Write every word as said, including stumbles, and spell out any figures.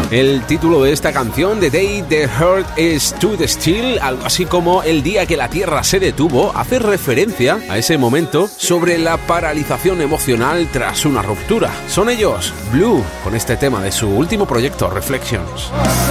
El título de esta canción, The Day the Heart Stood Still, algo así como El día que la Tierra se detuvo, hace referencia a ese momento sobre la paralización emocional tras una ruptura. Son ellos, Blue, con este tema de su último proyecto, Reflections.